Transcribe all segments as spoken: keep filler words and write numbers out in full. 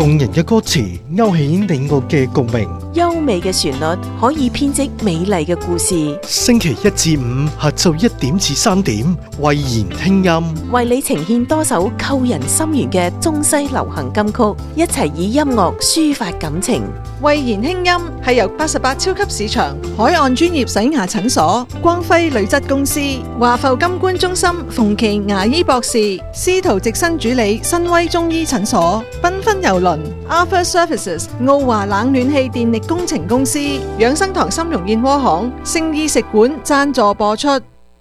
動人嘅歌詞勾起你我嘅共鳴， 優美嘅旋律可以編織美麗嘅故事。 星期一至五下晝一點至三點，慧言聽音， 為你呈現多首扣人心弦嘅中西流行金曲，一齊以音樂抒發感情。 慧言輕音係由八十八超級市場、海岸專業洗牙診所、光輝鋁質公司、華埠金冠中心、馮琦牙醫博士、司徒直新主理、新威中醫診所、繽紛郵輪、Arthur Services、澳華冷暖氣電力工程公司、養生堂參茸燕窩行、聖意食館贊助播出。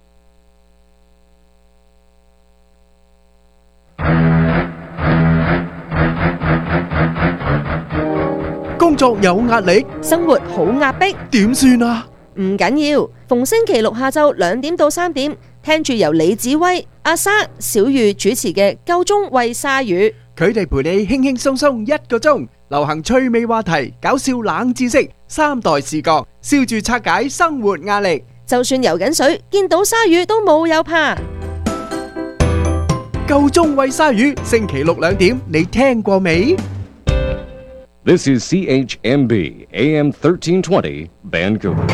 工作有壓力， 生活好壓迫， 點算啊？ 唔緊要，逢星期六下晝兩點到三點，聽住由李子威、阿沙、小玉主持嘅《夠鐘喂鯊魚》， 佢哋陪你輕輕鬆鬆一個鐘，流行趣味話題、搞笑冷知識、三代視覺，笑住拆解生活壓力。 就算游緊水，見到鯊魚都冇有怕。 夠鐘喂鯊魚，星期六兩點，你聽過未？ This is C H M B A M thirteen twenty Vancouver。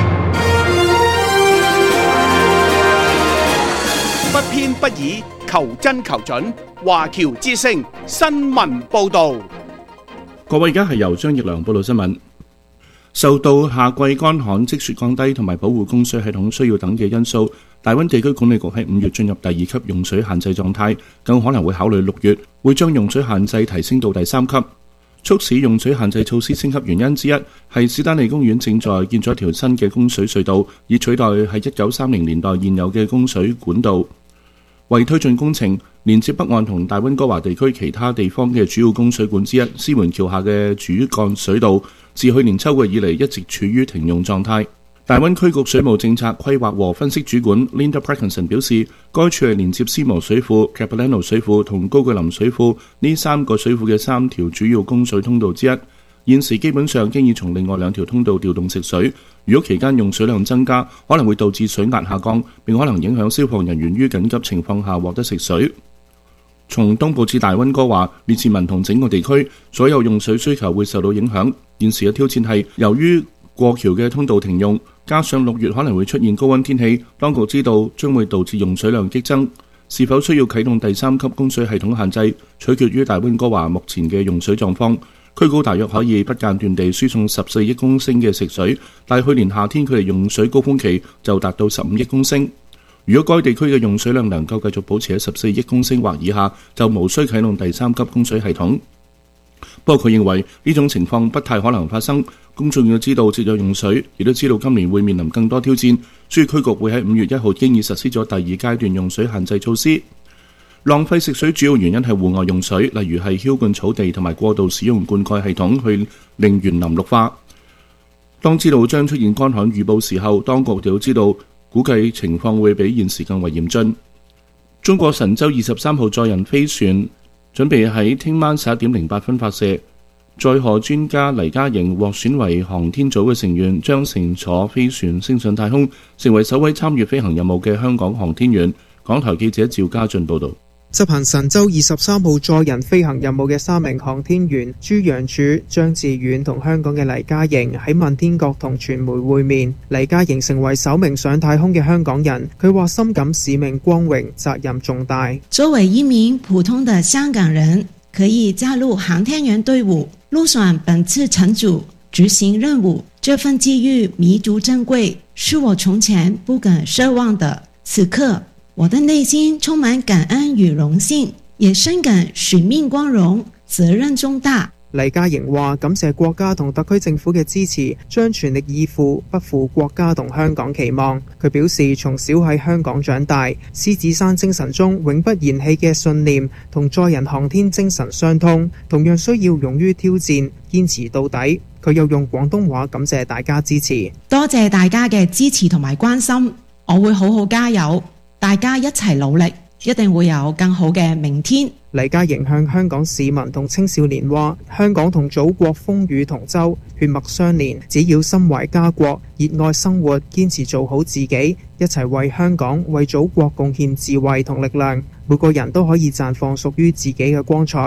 不偏不倚，求真求準。華僑之聲新聞報導。 各位，而家係由張奕良報道新聞。受到夏季乾旱、積雪降低同埋保護供水系統需要等嘅因素，大溫地區管理局喺五月進入第二級用水限制狀態，更可能會考慮六月會將用水限制提升到第三級。促使用水限制措施升級原因之一係史丹利公園正在建咗一條新嘅供水隧道，以取代喺一九三零年代現有嘅供水管道。為推進工程，連接北岸同大溫哥華地區其他地方嘅主要供水管之一獅門橋下嘅主幹水道，自去年秋季以嚟一直處於停用狀態。大溫區局水務政策規劃和分析主管 Linda Parkinson 表示，該處係連接斯摩水庫、Capilano 水庫同高句林水庫呢三個水庫嘅三條主要供水通道之一。現時基本上經已從另外兩條通道調動食水，如果期間用水量增加，可能會導致水壓下降，並可能影響消防人員於緊急情況下獲得食水。從東部至大溫哥華、列治文同整個地區，所有用水需求會受到影響。現時嘅挑戰係由於過橋嘅通道停用，加上六月可能會出現高溫天氣，當局知道將會導致用水量激增。是否需要啟動第三級供水系統限制，取決於大溫哥華目前嘅用水狀況。區高大約可以不間斷地輸送十四億公升嘅食水，但去年夏天佢哋用水高峰期就達到十五億公升。如果該地區嘅用水量能夠繼續保持喺十四億公升或以下，就無需啟動第三級供水系統。不過佢認為呢種情況不太可能發生，公眾要知道節約用水，亦都知道今年會面臨更多挑戰，所以區局會喺五月一號經已實施咗第二階段用水限制措施。浪費食水主要原因係戶外用水，例如係澆灌草地同埋過度使用灌溉系統去令園林綠化。當知道將出現乾旱預報時候，當局就知道估計情況會比現時更為嚴峻。中國神舟二十三號載人飛船準備喺聽晚十一點零八分發射，載荷專家黎家瑩獲選為航天組嘅成員，將乘坐飛船升上太空，成為首位參與飛行任務嘅香港航天員。港台記者趙家俊報道。 執行神舟二十三號載人飛行任務嘅三名航天員朱楊柱、張志遠同香港嘅黎家瑩喺問天閣同傳媒會面。黎家瑩成為首名上太空嘅香港人，佢話深感使命光榮，責任重大。 作為一名普通的香港人，可以加入航天員隊伍，入選本次乘組執行任務，這份機遇彌足珍貴，是我從前不敢奢望的。此刻我的內心充滿感恩與榮幸，也深感使命光榮，責任重大。 黎家瑩話感謝國家同特區政府嘅支持，將全力以赴，不負國家同香港期望。佢表示從小喺香港長大，獅子山精神中永不言棄嘅信念同載人航天精神相通，同樣需要勇於挑戰，堅持到底。佢又用廣東話感謝大家支持， 多謝大家嘅支持同埋關心，我會好好加油。大家一齊努力，一定會有更好嘅明天。 黎家瑩向香港市民同青少年話：香港同祖國風雨同舟，血脈相連。只要心懷家國，熱愛生活，堅持做好自己，一齊為香港、為祖國貢獻智慧同力量。每個人都可以綻放屬於自己嘅光彩。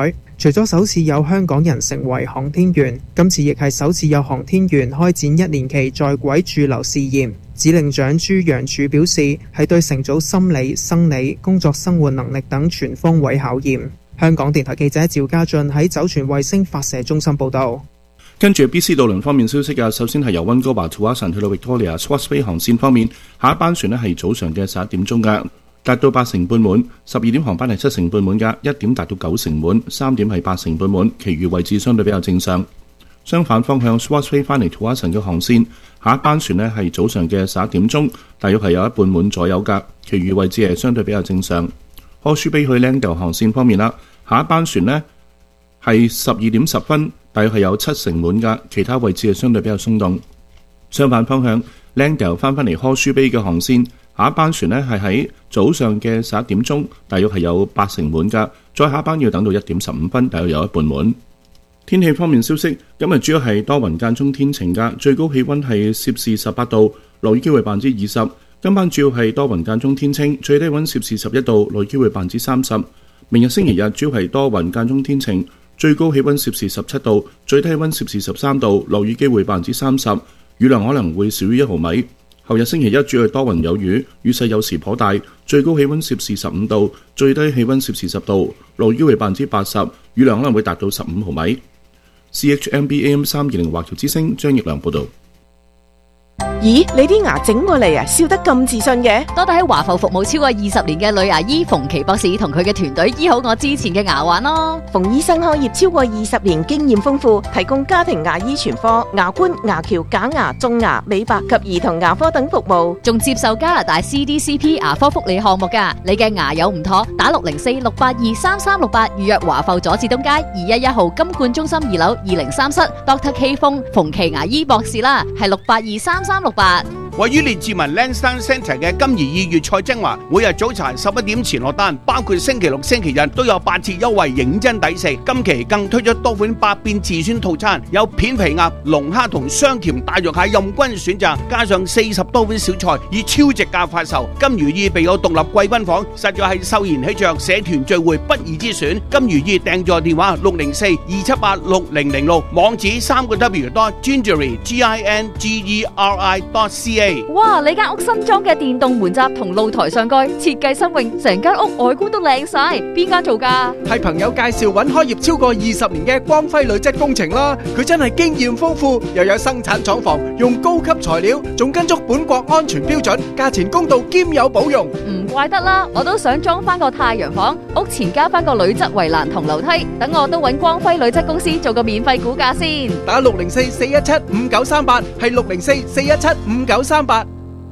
除咗首次有香港人成為航天員，今次亦係首次有航天員開展一年期在軌駐留試驗。指令長朱楊柱表示，係對乘組心理、生理、工作生活能力等全方位考驗。香港電台記者趙家俊喺酒泉衛星發射中心報道。 跟住 B C 渡輪方面消息啊，首先係由溫哥華 Tsawwassen 去到 Victoria Swart's Bay 航線方面，下一班船呢係早上嘅十一點鐘㗎，達到八成半滿；十二點航班係七成半滿㗎，一點達到九成滿，三點係八成半滿，其餘位置相對比較正常。相反方向 Swart's Bay 翻嚟 Tsawwassen 嘅航線，下一班船呢係早上嘅十一點鐘，大約係有一半滿左右㗎，其餘位置係相對比較正常。Horseshoe Bay 去 Langdale 航線方面啦，下一班船呢係十二點十分，大約係有七成滿㗎，其他位置係相對比較鬆動。相反方向 Langdale 翻返嚟 Horseshoe Bay 嘅航線，下一班船呢係喺早上嘅十一點鐘，大約係有八成滿㗎，再下一班要等到一點十五分，大約有一半滿。天氣方面消息，今日主要係多雲間中天晴㗎，最高氣溫係攝氏十八度，落雨機會百分之二十。今晚主要係多雲間中天晴，最低溫攝氏十一度，落雨機會百分之三十。明日星期日主要係多雲間中天晴，最高氣溫攝氏十七度，最低溫攝氏十三度，落雨機會百分之三十，雨量可能會少於一毫米。後日星期一主要係多雲有雨，雨勢有時頗大，最高氣溫攝氏十五度，最低氣溫攝氏十度，落雨機會百分之八十，雨量可能會達到十五毫米。C H M B A M 三二零華僑之聲張奕良報道。 咦，你啲牙整過嚟啊，笑得咁自信嘅？ 多得喺華埠服務超過二十年嘅女牙醫馮琪博士同佢嘅團隊醫好我之前嘅牙患咯。 馮醫生開業超過二十年，經驗豐富，提供家庭牙醫全科、牙冠、牙橋、假牙、種牙、美白及兒童牙科等服務， 仲接受加拿大 C D C P 牙科福利項目㗎。你嘅牙有唔妥，打六零四六八二三三六八預約華埠佐治東街二一一號金冠中心二樓二零三室 Doctor K 風馮琪牙醫博士啦，係六八二三三六八。 位於列治文 Lansdowne Centre 嘅金怡意粵菜精華，每日早茶十一點前落單，包括星期六、星期日都有八折優惠，認真抵食。今期更推出多款百變自選套餐，有片皮鴨、龍蝦同雙甜大肉蟹任君選擇，加上四十多款小菜，以超值價發售。金如意備有獨立貴賓房，實在係秀賢喜鵲社團聚會不二之選。金如意訂座電話六零四二七八六零零六，網址三個 W dot gingery G I N G E R I dot C A。 哇！你間屋新裝嘅電動門閘同露台上蓋設計新穎，成間屋外觀都靚晒。邊間做㗎？ 係朋友介紹揾開業超過二十年嘅光輝女質工程啦。佢真係經驗豐富，又有生產廠房，用高級材料，仲跟足本國安全標準，價錢公道兼有保用。 唔怪得啦，我都想裝翻個太陽房，屋前加翻個鋁質圍欄同樓梯，等我都揾光輝鋁質公司做個免費估價先。 打六零四四一七五九三八，係六零四四一七五九三八。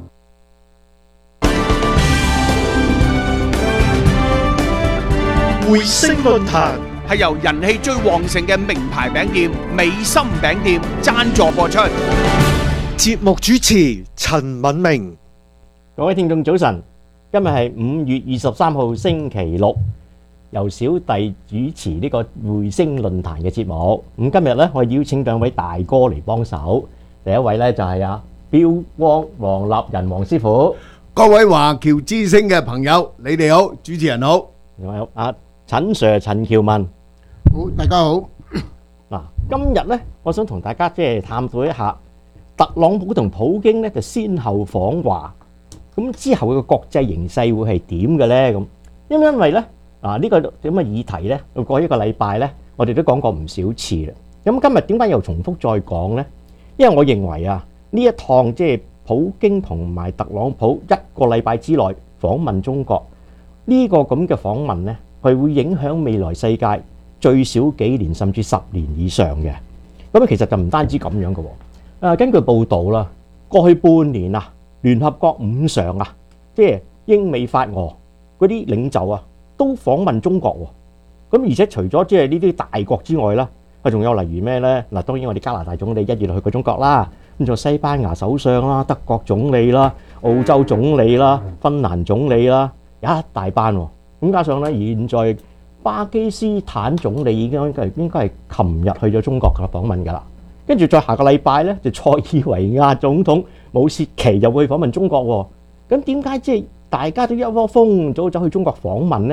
匯星論壇係由人氣最旺盛嘅名牌餅店美心餅店贊助播出。 節目主持陳敏明。 各位聽眾早晨，今日係五月二十三號星期六，由小弟主持呢個匯星論壇嘅節目。咁今日咧，我邀請兩位大哥嚟幫手。第一位咧就係阿標光黃立仁黃師傅。 各位華僑之聲嘅朋友，你哋好，主持人好。 仲有阿陳 Sir 陳僑文。 好，大家好。 嗱，今日咧，我想同大家即係探討一下特朗普同普京咧就先後訪華，咁之後嘅國際形勢會係點嘅咧？咁因因為咧啊呢個咁嘅議題咧，過一個禮拜咧，我哋都講過唔少次啦。咁今日點解又重複再講咧？因為我認為啊，呢一趟即係普京同埋特朗普一個禮拜之內訪問中國呢個咁嘅訪問咧，係會影響未來世界最少幾年甚至十年以上嘅。咁其實就唔單止咁樣嘅喎。誒，根據報道啦，過去半年啊，聯合國五常啊，即係英美法俄嗰啲領袖啊，都訪問中國喎。咁而且除咗即係呢啲大國之外啦，啊仲有例如咩咧？嗱，當然我哋加拿大總理一月去過中國啦，咁仲有西班牙首相啦、德國總理啦、澳洲總理啦、芬蘭總理啦，一大班喎。咁加上咧，現在巴基斯坦總理已經應該係應該係琴日去咗中國嘅訪問㗎啦。跟住再下個禮拜咧，就塞爾維亞總統武契奇又會訪問中國喎。咁點解即係大家都一窩蜂早走去中國訪問咧？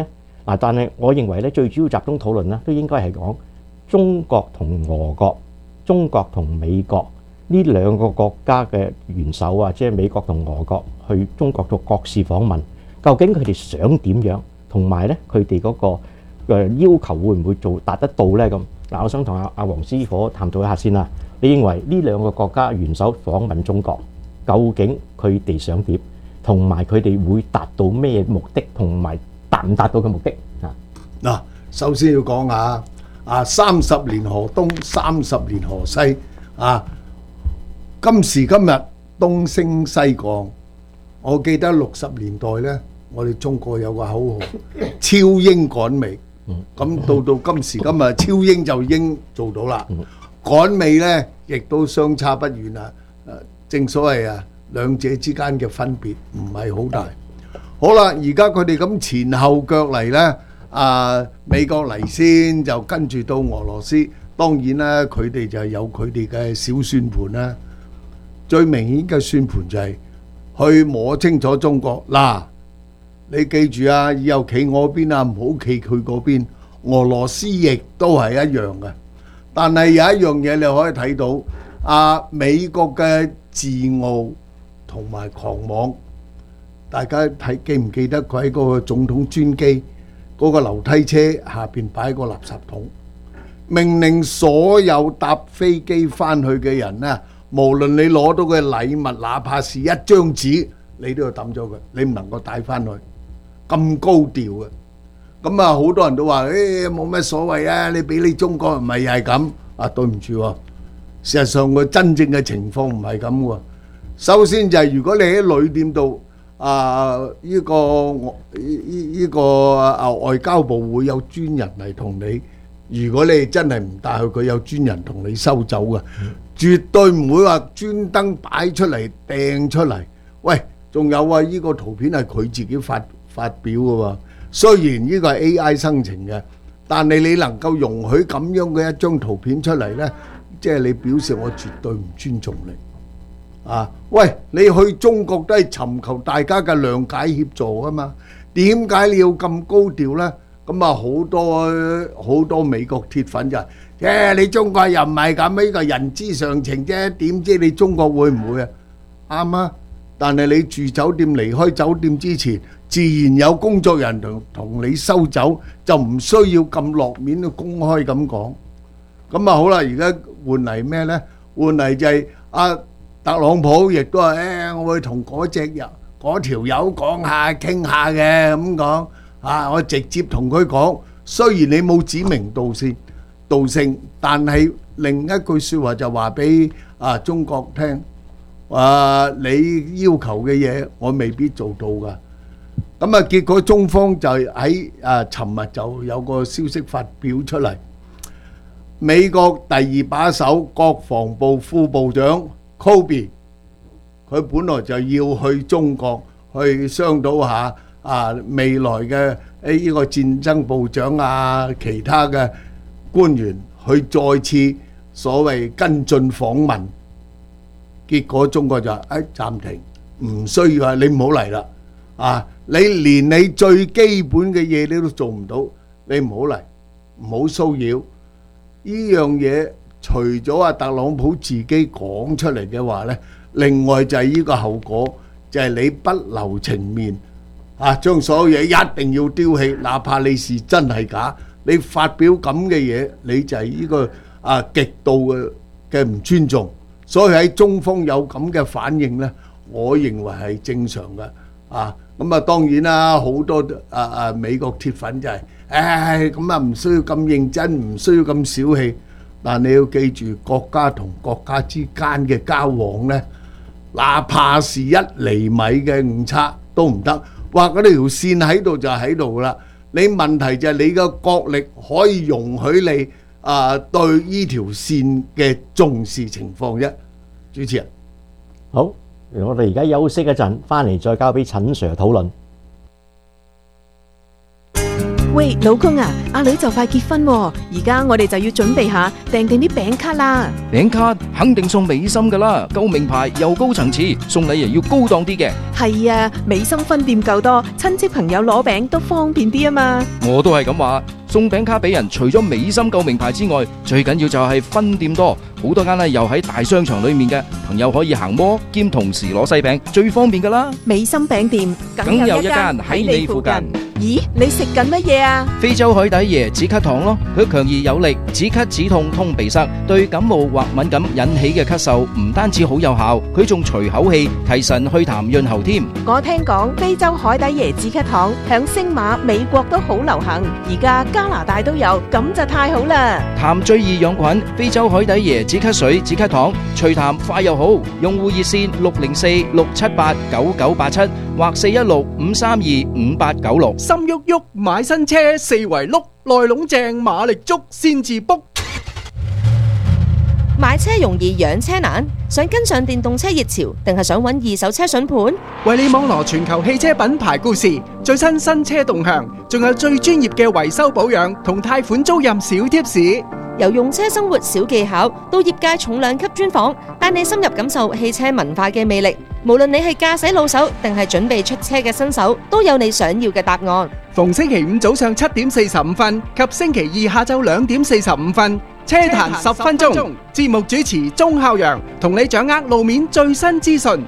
嗱，但係我認為咧，最主要集中討論咧，都應該係講中國同俄國、中國同美國呢兩個國家嘅元首啊，即係美國同俄國去中國做國事訪問，究竟佢哋想點樣，同埋咧佢哋嗰個誒要求會唔會做達得到咧？咁嗱，我想同阿阿黃師傅探討一下先啦。你認為呢兩個國家元首訪問中國，究竟佢哋想點，同埋佢哋會達到咩目的，同埋達唔達到嘅目的啊？ 嗱，首先要講下啊，三十年河東，三十年河西啊。今時今日東升西降，我記得六十年代呢，我哋中國有個口號超英趕美，咁到到今時今日超英就已經做到啦，趕美呢亦都相差不遠啦。正所謂啊，兩者之間嘅分別唔係好大。好啦，而家佢哋咁前後腳嚟呢，啊美國嚟先，就跟住到俄羅斯，當然啦，佢哋就有佢哋嘅小算盤啦。最明顯嘅算盤就係去摸清楚中國嗱，你記住啊，以後企我邊啊，唔好企佢嗰邊。俄羅斯亦都係一樣嘅，但係有一樣嘢你可以睇到，啊美國嘅自傲同埋狂妄，大家睇記唔記得佢喺嗰個總統專機嗰個樓梯車下邊擺個垃圾桶，命令所有搭飛機翻去嘅人呢，無論你攞到嘅禮物，哪怕是一張紙，你都要抌咗佢，你唔能夠帶翻去。咁高調嘅，咁啊好多人都話誒冇咩所謂啊，你俾你中國人咪又係咁啊？對唔住喎，事實上個真正嘅情況唔係咁喎。首先就係如果你喺旅店度啊，呢個呢呢個啊外交部會有專人嚟同你，如果你真係唔帶去，佢有專人同你收走嘅。絕對唔會話專登擺出嚟掟出嚟。喂，仲有啊！呢個圖片係佢自己發發表嘅喎。雖然呢個係 A I 生成嘅，但係你能夠容許咁樣嘅一張圖片出嚟呢，即係你表示我絕對唔尊重你啊！喂，你去中國都係尋求大家嘅諒解協助啊嘛，點解你要咁高調呢？咁啊好多好多美國鐵粉就係，誒你中國又唔係咁，呢個人之常情啫，點知你中國會唔會啊？啱啊！但係你住酒店離開酒店之前，自然有工作人員同同你收走，就唔需要咁落面去公開咁講。咁啊好啦，而家換嚟咩呢？換嚟就係阿特朗普亦都係誒，我會同嗰隻人嗰條友講下傾下嘅咁講。啊！我直接同佢講，雖然你冇指名道姓，道姓，但係另一句説話就話俾啊中國聽，啊你要求嘅嘢我未必做到㗎。咁啊，結果中方就喺啊尋日就有個消息發表出嚟，美國第二把手國防部副部長 Kobe， 佢本來就要去中國去商討下。啊！未來嘅誒呢個戰爭部長啊，其他嘅官員去再次所謂跟進訪問，結果中國就誒、哎、暫停，唔需要啊！你唔好嚟啦！啊！你連你最基本嘅嘢你都做唔到，你唔好嚟，唔好騷擾。呢樣嘢除咗阿特朗普自己講出嚟嘅話呢，另外就係呢個後果，就係、是、你不留情面。啊！將所有嘢一定要丟棄，哪怕你是真係假，你發表咁嘅嘢，你就係呢個啊極度嘅嘅唔尊重。所以喺中方有咁嘅反應呢，我認為係正常嘅。啊，咁啊當然啦，好多啊啊美國鐵粉就係，唉咁啊唔需要咁認真，唔需要咁小氣。但你要記住，國家同國家之間嘅交往呢，哪怕是一厘米嘅誤差都唔得。畫嗰條線喺度就喺度啦，你問題就係你個國力可以容許你啊對呢條線嘅重視情況啫。主持人， 好，我哋而家休息一陣，翻嚟再交俾陳 Sir 討論。 喂，老公啊，阿女就快結婚喎，而家我哋就要準備下訂定啲餅卡啦。 餅卡肯定送美心噶啦，夠名牌又高層次，送禮又要高檔啲嘅。 係啊，美心分店夠多，親戚朋友攞餅都方便啲啊嘛。 我都係咁話，送餅卡俾人，除咗美心夠名牌之外，最緊要就係分店多，好多間咧又喺大商場裏面嘅，朋友可以行摩兼同時攞西餅，最方便噶啦。 美心餅店梗有一間喺你附近。 咦，你食緊乜嘢啊？ 非洲海底椰止咳糖咯，佢強而有力，止咳止痛通鼻塞，對感冒或敏感引起嘅咳嗽唔單止好有效，佢仲除口氣、提神祛痰、潤喉添。 我聽講非洲海底椰止咳糖響星馬、美國都好流行，而家加拿大都有，咁就太好啦！ 痰最易養菌，非洲海底椰止咳水、止咳糖，除痰快又好。用戶熱線六零四六七八九九八七或四一六五三二五八九六。 心喐喐買新車，四圍碌，內籠正馬力足先至卜。 買車容易養車難，想跟上電動車熱潮，定係想揾二手車筍盤？ 為你網羅全球汽車品牌故事、最新新車動向，仲有最專業嘅維修保養同貸款租賃小貼士。 由用車生活小技巧到業界重量級專訪，帶你深入感受汽車文化嘅魅力。無論你係駕駛老手定係準備出車嘅新手，都有你想要嘅答案。 逢星期五早上七點四十五分及星期二下晝兩點四十五分，車壇十分鐘，節目主持鐘孝陽同你掌握路面最新資訊。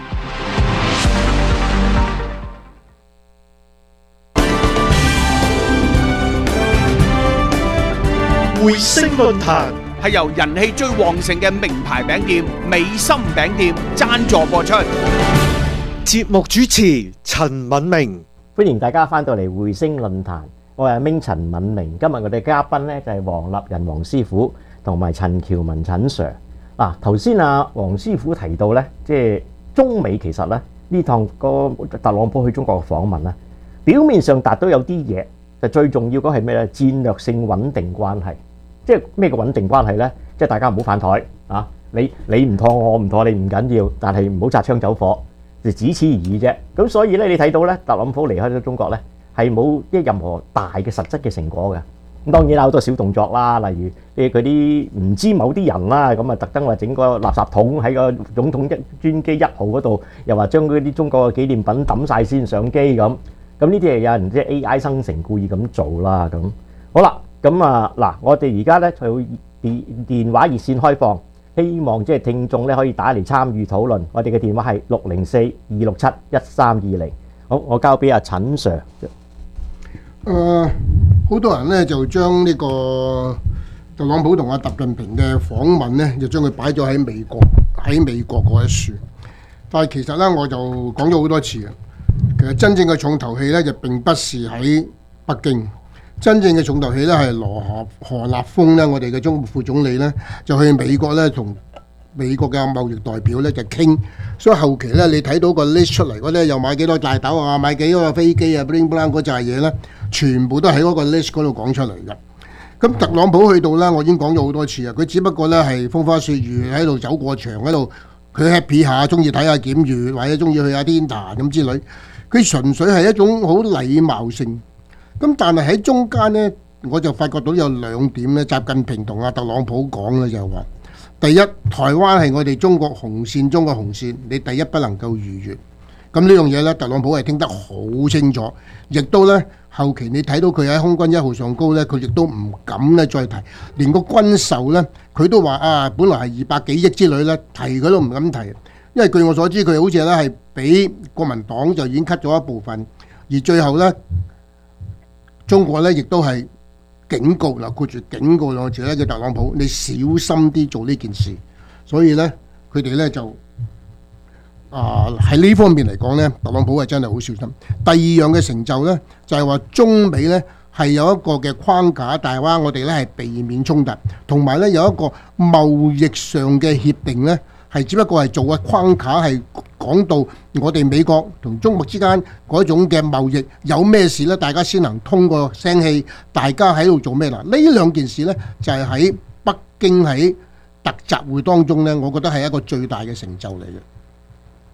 匯星論壇係由人氣最旺盛嘅名牌餅店美心餅店贊助播出。 節目主持陳敏明， 歡迎大家翻到嚟匯星論壇，我係阿明陳敏明。今日我哋嘅嘉賓呢就係黃立仁黃師傅同埋陳喬文陳 Sir。嗱，頭先阿黃師傅提到呢，即係中美其實呢呢趟個特朗普去中國嘅訪問呢，表面上達到有啲嘢，就最重要嗰係咩呢？戰略性穩定關係。即係咩嘅穩定關係呢？即係大家唔好反台啊！你你唔妥我，我唔妥你唔緊要，但係唔好擦槍走火，就只此而已啫。咁所以咧，你睇到咧，特朗普離開咗中國咧，係冇一任何大嘅實質嘅成果嘅。咁當然有好多小動作啦，例如誒佢啲唔知某啲人啦，咁啊特登話整個垃圾桶喺個總統一專機一號嗰度，又話將嗰啲中國嘅紀念品抌晒先上機咁。咁呢啲係有人即係 A I 生成故意咁做啦。咁好啦。咁啊嗱，我哋而家咧就電電話熱線開放，希望即係聽眾咧可以打嚟參與討論。我哋嘅電話係六零四二六七一三二零。好，我交俾阿陳 Sir。 誒，好多人咧就將呢個特朗普同阿習近平嘅訪問咧，就將佢擺咗喺美國喺美國嗰一處。但係其實咧，我就講咗好多次啊，其實真正嘅重頭戲咧就並不是喺北京。真正嘅重頭戲咧係羅何何立峰咧，我哋嘅中國副總理咧就去美國咧同美國嘅貿易代表咧就傾，所以後期咧你睇到個 list 出嚟嗰啲又買幾多大豆啊，買幾多個飛機啊 bling bling 嗰扎嘢咧，全部都喺嗰個 list 嗰度講出嚟嘅。咁特朗普去到咧，我已經講咗好多次啊，佢只不過咧係風花雪月喺度走過場喺度，佢 happy 下，中意睇下檢閱或者中意去下天壇咁之類，佢純粹係一種好禮貌性。咁但係喺中間呢，我就發覺到有兩點咧，習近平同阿特朗普講咧就係話：第一，台灣係我哋中國紅線中嘅紅線，你第一不能夠逾越。咁呢樣嘢呢，特朗普係聽得好清楚，亦都呢後期你睇到佢喺空軍一號上高呢，佢亦都唔敢咧再提，連個軍售呢，佢都話啊，本來係二百幾億之類呢，提佢都唔敢提，因為據我所知，佢好似咧係俾國民黨就已經 cut 咗一部分，而最後呢。中國咧亦都係警告啦，括住警告兩個字咧，叫特朗普你小心啲做呢件事。所以咧，佢哋咧就啊喺呢方面嚟講咧，特朗普係真係好小心。第二樣嘅成就咧，就係話中美咧係有一個嘅框架，大灣我哋咧係避免衝突，同埋咧有一個貿易上嘅協定咧。係只不過係做嘅框架係講到我哋美國同中國之間嗰種嘅貿易有咩事呢？大家先能通過聲氣，大家喺度做咩啦？呢兩件事呢，就係喺北京喺特集會當中呢，我覺得係一個最大嘅成就嚟嘅。 嗱，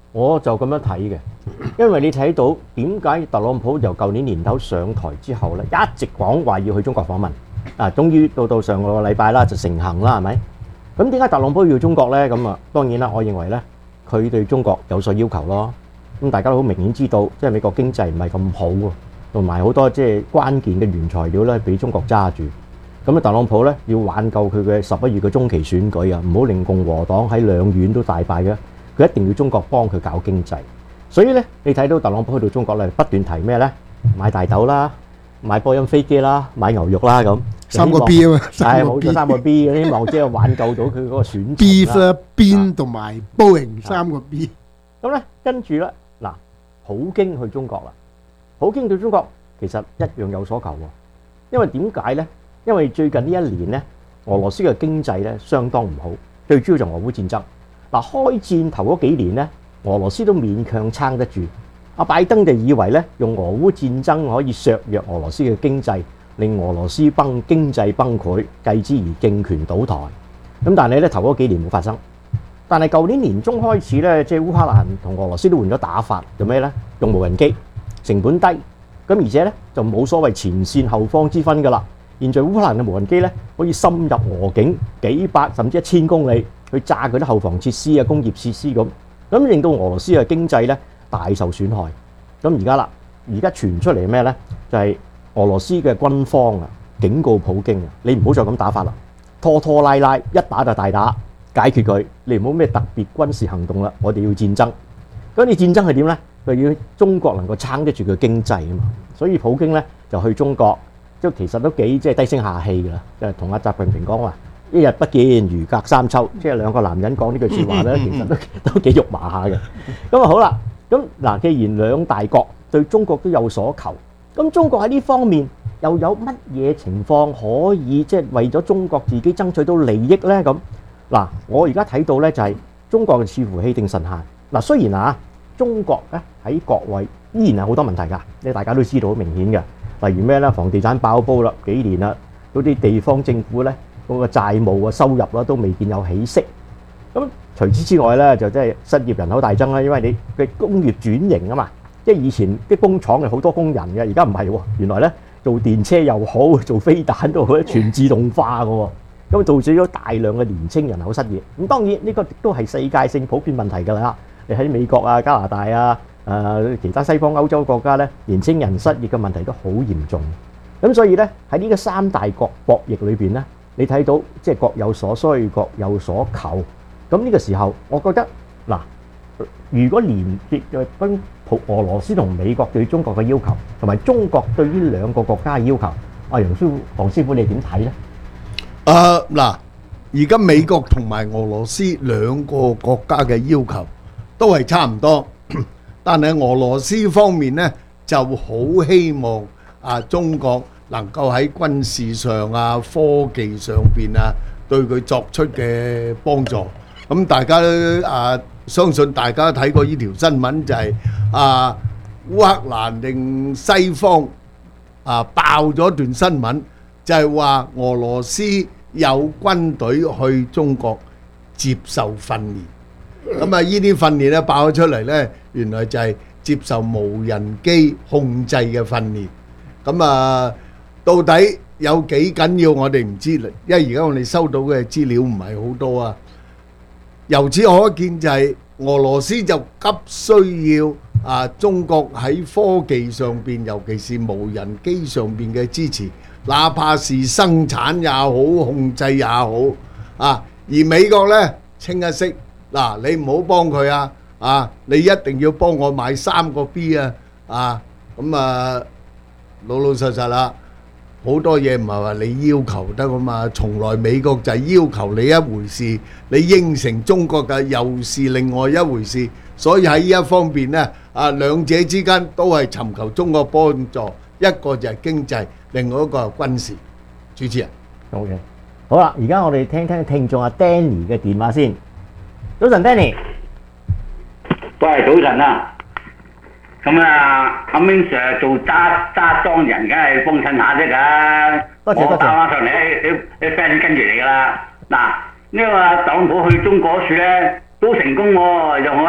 我就咁樣睇嘅，因為你睇到點解特朗普由舊年年頭上台之後咧，一直講話要去中國訪問，啊，終於到到上個禮拜啦就成行啦，係咪？咁點解特朗普要中國咧？咁啊，當然啦，我認為咧，佢對中國有所要求咯。咁大家都好明顯知道，即係美國經濟唔係咁好喎，同埋好多即係關鍵嘅原材料咧俾中國揸住。咁啊，特朗普咧要挽救佢嘅十一月嘅中期選舉啊，唔好令共和黨喺兩院都大敗嘅。佢一定要中國幫佢搞經濟，所以咧你睇到特朗普去到中國咧，不斷提咩咧？買大豆啦，買波音飛機啦，買牛肉啦咁。 三個 B 啊嘛， 係冇錯，三個 B， 希望即係挽救到佢嗰個選情啦。 Beef 啦、邊同埋 Boeing 三個 B。 咁咧跟住咧嗱，普京去中國啦，普京對中國其實一樣有所求喎。因為點解咧？因為最近呢一年咧，俄羅斯嘅經濟咧相當唔好，最主要就俄烏戰爭。嗱，開戰頭嗰幾年咧，俄羅斯都勉強撐得住。阿拜登就以為咧，用俄烏戰爭可以削弱俄羅斯嘅經濟，令俄羅斯崩經濟崩潰，繼之而政權倒台。咁但係咧頭嗰幾年冇發生。但係舊年年中開始咧，即係烏克蘭同俄羅斯都換咗打法，做咩咧？用無人機，成本低，咁而且咧就冇所謂前線後方之分㗎啦。現在烏克蘭嘅無人機咧可以深入俄境幾百甚至一千公里，去炸佢啲後防設施啊、工業設施咁，咁令到俄羅斯嘅經濟咧大受損害。咁而家啦，而家傳出嚟咩咧？就係俄羅斯嘅軍方啊，警告普京啊，你唔好再咁打法啦，拖拖拉拉，一打就大打，解決佢，你唔好咩特別軍事行動啦，我哋要戰爭。咁你戰爭係點咧？佢要中國能夠撐得住佢經濟啊嘛，所以普京咧就去中國。即其實都幾即係低聲下氣㗎啦，就係同阿習近平講話，一日不見如隔三秋，即係兩個男人講呢句説話咧，其實都都幾肉麻下嘅。咁啊好啦，咁嗱，既然兩大國對中國都有所求，咁中國喺呢方面又有乜嘢情況可以即係為咗中國自己爭取到利益咧？咁嗱，我而家睇到咧就係中國似乎氣定神閒。嗱，雖然啊，中國咧喺國內依然係好多問題㗎，你大家都知道好明顯嘅。例如咩咧？房地產爆煲啦，幾年啦，嗰啲地方政府咧嗰個債務啊、收入啦都未見有起色。咁除此之外咧，就即係失業人口大增啦，因為你嘅工業轉型啊嘛，即係以前啲工廠係好多工人嘅，而家唔係喎。原來咧做電車又好，做飛彈都好，全自動化嘅喎，咁導致咗大量嘅年青人口失業。咁當然呢個都係世界性普遍問題㗎啦。你喺美國啊、加拿大啊。誒、呃、其他西方歐洲國家咧，年青人失業嘅問題都好嚴重。咁所以咧喺呢個三大國博弈裏邊咧，你睇到即係各有所需、各有所求。咁呢個時候，我覺得嗱，如果連結嘅跟俄羅斯同美國對中國嘅要求，同埋中國對於兩個國家嘅要求，阿楊師傅、黃師傅你點睇咧？ 誒嗱，而家美國同埋俄羅斯兩個國家嘅要求都係差唔多。但係俄羅斯方面咧就好希望啊中國能夠喺軍事上啊、科技上邊啊對佢作出嘅幫助。咁大家都啊相信大家睇過呢條新聞就係啊烏克蘭定西方啊爆咗段新聞，就係話俄羅斯有軍隊去中國接受訓練。咁啊！呢啲訓練咧爆咗出嚟咧，原來就係接受無人機控制嘅訓練。咁啊，到底有幾緊要？我哋唔知啦，因為而家我哋收到嘅資料唔係好多啊。由此可見，就係俄羅斯就急需要啊中國喺科技上邊，尤其是無人機上邊嘅支持，哪怕是生產也好、控制也好啊。而美國咧清一色。嗱，你唔好幫佢啊！啊，你一定要幫我買三個 B 啊！啊，咁啊，老老實實啦，好多嘢唔係話你要求得噶嘛，從來美國就係要求你一回事，你應承中國嘅又是另外一回事，所以喺呢一方面咧，啊兩者之間都係尋求中國幫助，一個就係經濟，另外一個係軍事。主持人 ，OK，好啦，而家我哋聽聽聽眾阿 Danny 嘅電話先。早晨 ，Danny。 喂，早晨啊！咁啊，阿 Min Sir 做揸揸莊人，梗係幫襯下啫㗎。 多謝多謝。 我打翻上嚟，啲啲 friend 跟住嚟㗎啦。嗱，呢個特朗普去中國處咧都成功喎，又同阿誒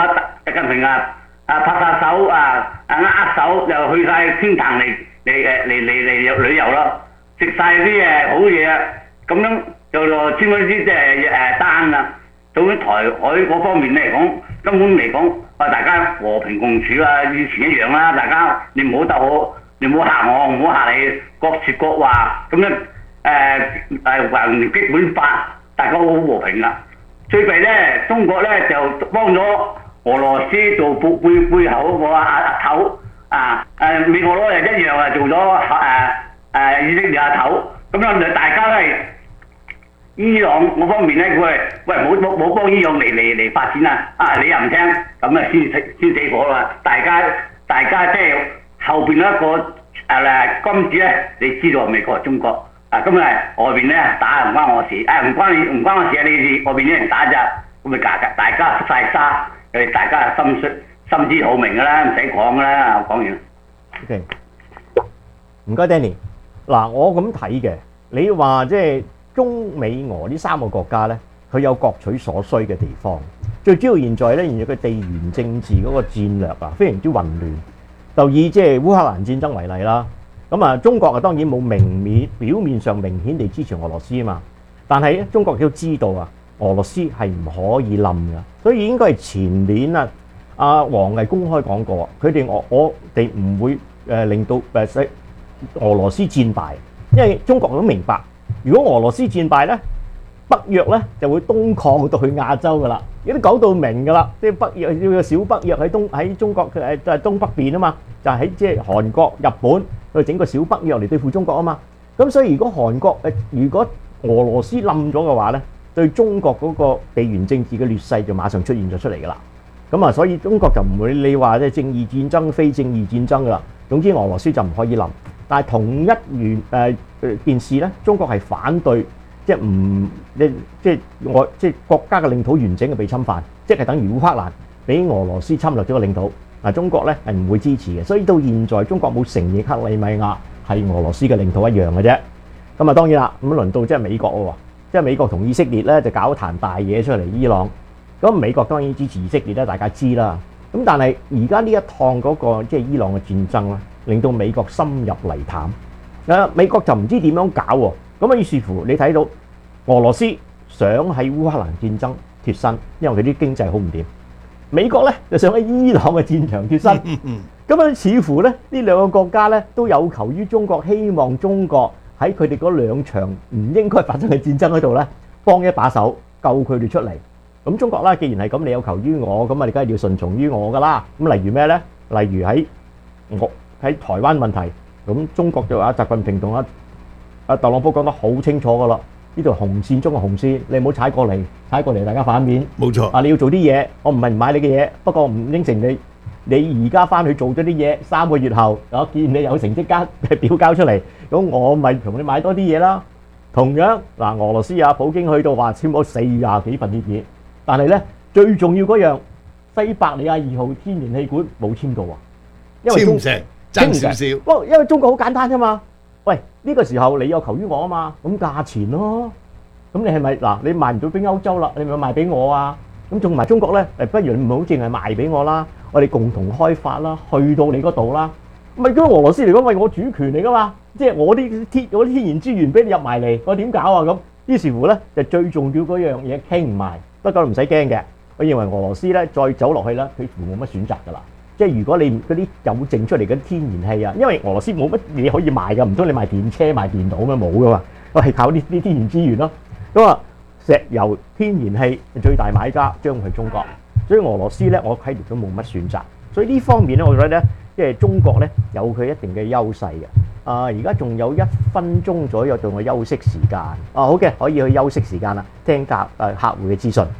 習近平啊啊拍下手啊啊握手，又去晒天壇嚟嚟誒嚟嚟嚟旅遊咯，食晒啲誒好嘢啊！咁樣就簽嗰啲即係誒單啊。到咗台海嗰方面嚟講，根本嚟講啊，大家和平共處啊，以前一樣啦。大家你唔好鬥我，你唔好嚇我，唔好嚇你，各説各話咁樣誒誒還基本法，大家好和平噶。最弊咧，中國咧就幫咗俄羅斯做背背背後嗰個阿阿頭啊誒，美國佬又一樣啊，做咗誒誒以色列阿頭，咁樣就大家都係。伊朗嗰方面咧，佢係喂冇冇冇幫伊朗嚟嚟嚟發展啊！啊，你又唔聽，咁啊先死先死火啦！大家大家即係後邊一個誒誒金子咧，你知道美國中國啊，咁啊外邊咧打唔關我事，誒唔關你唔關我事啊！你哋外邊啲人打咋，咁咪大家大家出晒沙，誒大家心知心知肚明噶啦，唔使講噶啦，講完。 OK， 唔該 Danny。嗱，我咁睇嘅，你話即係。中美俄呢三個國家呢，佢有各取所需嘅地方。最主要現在呢，現在佢地緣政治嗰個戰略啊，非常之混亂。就以即係烏克蘭戰爭為例啦。咁啊，中國啊當然冇明面表面上明顯地支持俄羅斯啊嘛。但係咧，中國亦都知道啊，俄羅斯係唔可以冧㗎。所以應該係前年啊，阿王毅公開講過，佢哋我我哋唔會誒令到誒俄羅斯戰敗，因為中國都明白。如果俄羅斯戰敗咧，北約咧就會東擴到去亞洲噶啦，已經講到明噶啦，即係北約要有小北約喺東喺中國嘅誒就係東北邊啊嘛，就喺即係韓國、日本去整個小北約嚟對付中國啊嘛。咁所以如果韓國誒如果俄羅斯冧咗嘅話咧，對中國嗰個地緣政治嘅劣勢就馬上出現咗出嚟噶啦。咁啊，所以中國就唔會你話即係正義戰爭、非正義戰爭噶啦。總之俄羅斯就唔可以冧。但係同一原誒誒件事咧，中國係反對，即係唔即即我即係國家嘅領土完整嘅被侵犯，即係等於烏克蘭俾俄羅斯侵略咗個領土。嗱，中國咧係唔會支持嘅，所以到現在中國冇承認克里米亞係俄羅斯嘅領土一樣嘅啫。咁啊當然啦，咁輪到即係美國喎，即係美國同以色列咧就搞壇大嘢出嚟，伊朗。咁美國當然支持以色列咧，大家知啦。咁但係而家呢一趟嗰個即係伊朗嘅戰爭咧，令到美國深入泥潭。誒，美國就唔知點樣搞喎。咁啊，於是乎你睇到俄羅斯想喺烏克蘭戰爭脫身，因為佢啲經濟好唔掂。美國咧就想喺伊朗嘅戰場脫身。咁啊，似乎咧呢兩個國家咧都有求於中國，希望中國喺佢哋嗰兩場唔應該發生嘅戰爭嗰度咧幫一把手，救佢哋出嚟。咁中國啦，既然係咁，你有求於我，咁啊，你梗係要順從於我噶啦。咁例如咩咧？例如喺我喺台灣問題，咁中國就話習近平同阿阿特朗普講得好清楚噶啦，呢條紅線中嘅紅線，你唔好踩過嚟，踩過嚟大家反面。 冇錯。 啊，你要做啲嘢，我唔係唔買你嘅嘢，不過唔應承你。你而家翻去做咗啲嘢，三個月後我見你有成績交嘅表交出嚟，咁我咪同你買多啲嘢啦。同樣嗱，俄羅斯啊，普京去到話簽咗四廿幾份協議。但係咧，最重要嗰樣西伯利亞二號天然氣管冇簽到喎，因為簽唔成，爭少少。不過因為中國好簡單啫嘛，喂，呢個時候你有求於我啊嘛，咁價錢咯，咁你係咪嗱？你賣唔到俾歐洲啦，你咪賣俾我啊？咁仲埋中國咧，誒，不如唔好淨係賣俾我啦，我哋共同開發啦，去到你嗰度啦。咪對俄羅斯嚟講，喂，我主權嚟噶嘛，即係我啲天我啲天然資源俾你入埋嚟，我點搞啊？咁於是乎咧，就最重要嗰樣嘢傾唔埋。不過唔使驚嘅，我認為俄羅斯咧再走落去咧，佢冇乜選擇㗎啦。即係如果你嗰啲有剩出嚟嘅天然氣啊，因為俄羅斯冇乜嘢可以賣㗎，唔通你賣電車賣電腦咩？冇㗎嘛，我係靠呢啲天然資源咯。咁啊，石油、天然氣最大買家將係中國，所以俄羅斯咧，我睇嚟都冇乜選擇。所以呢方面咧，我覺得咧，即係中國咧有佢一定嘅優勢嘅。啊，而家仲有一分鐘左右仲有休息時間。啊，好嘅，可以去休息時間啦，聽客誒客戶嘅資訊。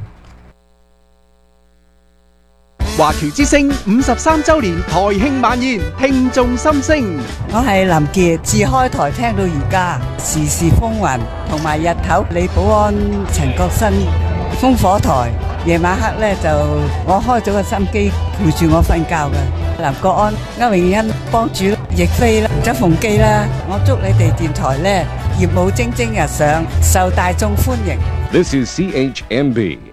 華僑之聲五十三週年台慶晚宴，聽眾心聲。 我係林傑，自開台聽到而家，時時風雲，同埋日頭李寶安、陳國新、烽火台，夜晚黑咧就我開咗個心機陪住我瞓覺嘅。林國安、歐詠欣幫主亦飛啦，周鳳基啦，我祝你哋電台咧業務蒸蒸日上，受大眾歡迎。 This is C H M B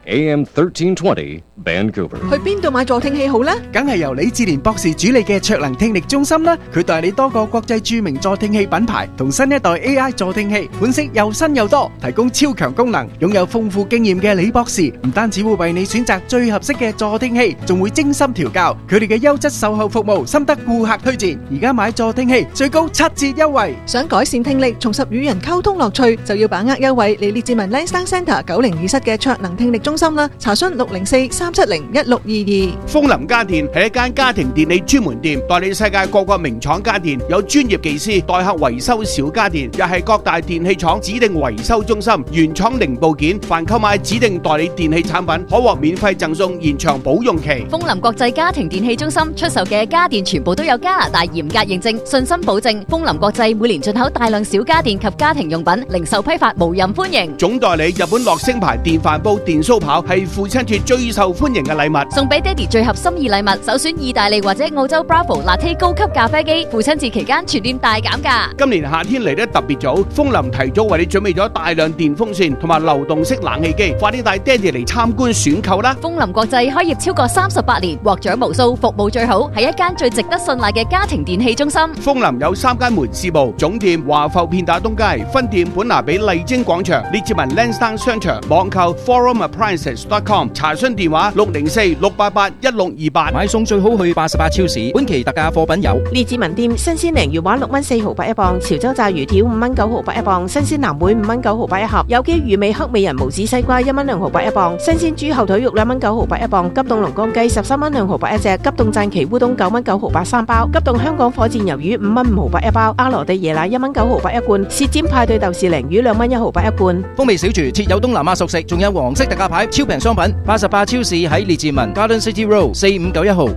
A M thirteen twenty, Vancouver. 去邊度買助聽器好呢？ 梗係由李志連博士主理嘅卓能聽力中心啦，佢代理多個國際著名助聽器品牌同新一代 A I 助聽器，款式又新又多，提供超強功能。擁有豐富經驗嘅李博士，唔單止會為你選擇最合適嘅助聽器，仲會精心調教。佢哋嘅優質售後服務，深得顧客推薦。而家買助聽器最高七折優惠。 想改善聽力，重拾與人溝通樂趣，就要把握優惠嚟列治文 Lansdowne Centre 九零二室嘅卓能聽力中心啦。查詢六零四三七零一六二二。 風林家電係一間家庭電器專門店，代理世界各個名廠家電，有專業技師代客維修小家電，又係各大電器廠指定維修中心，原廠零部件，凡購買指定代理電器產品，可獲免費贈送延長保用期。 風林國際家庭電器中心出售嘅家電全部都有加拿大嚴格認證，信心保證。風林國際每年進口大量小家電及家庭用品，零售批發無任歡迎。 總代理日本樂聲牌電飯煲、電酥刨係父親節最受歡迎嘅禮物， 送俾爹哋最合心意禮物，首選意大利或者澳洲 Bravo Latte 高級咖啡機。父親節期間全店大減價。 今年夏天嚟得特別早，風林提早為你準備咗大量電風扇同埋流動式冷氣機，快啲帶爹哋嚟參觀選購啦！ 風林國際開業超過三十八年，獲獎無數，服務最好，係一間最值得信賴嘅家庭電器中心。 風林有三間門市部，總店華埠片打東街，分店本拿比麗晶廣場，列治文 Lansdowne 商場，網購 forum appliances dot com， 查詢電話六零四六八八一六二八。 買餸最好去八十八超市，本期特價貨品有列治文店新鮮鯪魚話六蚊四毫八一磅，潮州炸魚條五蚊九毫八一磅，新鮮南梅五蚊九毫八一盒，有機魚味黑美人無籽西瓜一蚊兩毫八一磅，新鮮豬後腿肉兩蚊九毫八一磅，急凍龍江雞十三蚊兩毫八一隻，急凍讚岐烏冬九蚊九毫八三包，急凍香港火箭魷魚五蚊五毫八一包，阿羅地椰奶一蚊九毫八一罐，舌尖派對豆豉鯪魚兩蚊一毫八一罐。 風味小廚設有東南亞熟食，仲有黃色特價牌超平商品。八十八超市喺列治文 Garden City Road 四五九一號。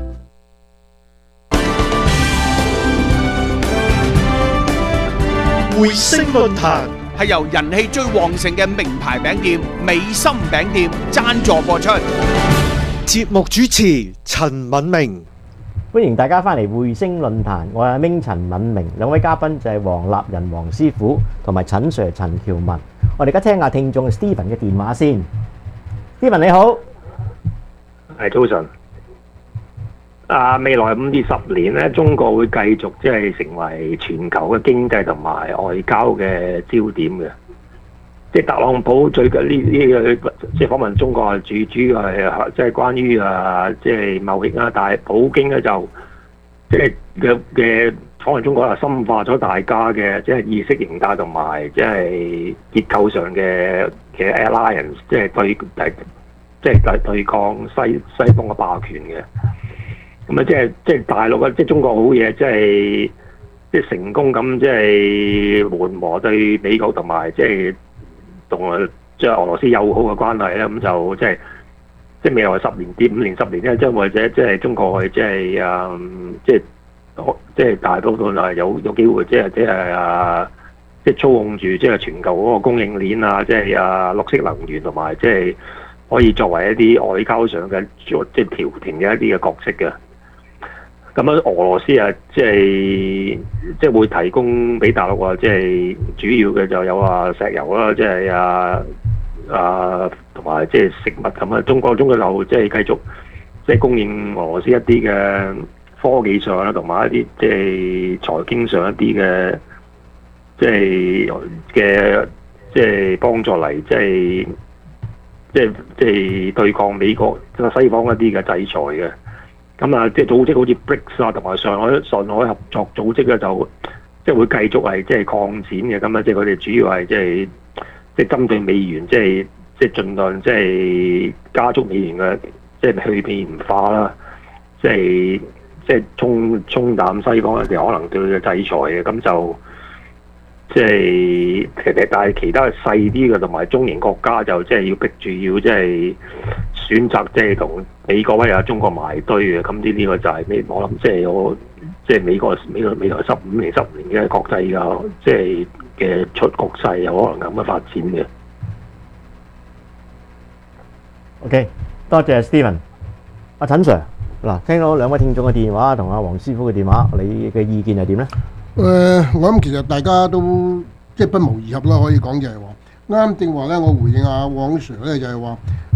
匯星論壇係由人氣最旺盛嘅名牌餅店美心餅店贊助播出。 節目主持陳敏明， 歡迎大家翻嚟匯星論壇，我係阿明陳敏明，兩位嘉賓就係黃立仁黃師傅同埋陳 Sir 陳喬文。我哋而家聽下聽眾 Stephen 嘅電話先。Stephen 你好， 係早晨。啊，未來五至十年咧，中國會繼續即係成為全球嘅經濟同埋外交嘅焦點嘅。即係特朗普最近呢呢個即係訪問中國，主主要係即係關於啊即係貿易啦。但係普京咧就即係嘅嘅訪問中國係深化咗大家嘅即係意識形態同埋即係結構上嘅嘅 alliance， 即係對即係對對抗西西方嘅霸權嘅。咁啊，即係即係大陸啊，即係中國好嘢，即係即係成功咁，即係緩和對美國同埋即係同啊即係俄羅斯友好嘅關係咧。咁就即係即係未來十年至五年十年咧，將或者即係中國即係啊，即係即係大多數係有有機會，即係即係啊，即係操控住即係全球嗰個供應鏈啊，即係啊綠色能源同埋即係可以作為一啲外交上嘅即係調停嘅一啲嘅角色嘅。咁樣俄羅斯啊，即係即係會提供俾大陸啊，即係主要嘅就有啊石油啦，即係啊啊同埋即係食物咁啊。中國中國就即係繼續即係供應俄羅斯一啲嘅科技上啦，同埋一啲即係財經上一啲嘅即係嘅即係幫助嚟，即係即係即係對抗美國即係西方一啲嘅制裁嘅。咁啊，即係組織好似 B R I C S 啊，同埋上海上海合作組織咧，就即係會繼續係即係擴展嘅。咁啊，即係佢哋主要係即係即係針對美元，即係即係盡量即係加速美元嘅即係去美元化啦。即係即係沖沖淡西方人哋可能對佢嘅制裁嘅。咁就即係其實但係其他細啲嘅同埋中型國家就即係要逼住要即係選擇即係同美國或者中國埋堆嘅。咁呢呢個就係咩？我諗即係我即係美國美國未來十五年十年嘅國際嘅即係嘅出局勢有可能咁嘅發展嘅。 OK， 多謝 Stephen。阿陳 Sir，嗱，聽到兩位聽眾嘅電話同阿黃師傅嘅電話，你嘅意見係點咧？ 誒、呃，我諗其實大家都即係不謀而合啦，可以講就係話啱正話咧。我回應阿黃 Sir 咧，就係話